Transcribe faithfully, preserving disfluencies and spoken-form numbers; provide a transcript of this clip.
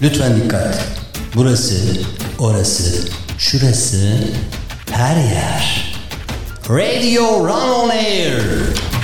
Lütfen dikkat. Burası, orası, şurası, her yer. Radio Run On Air.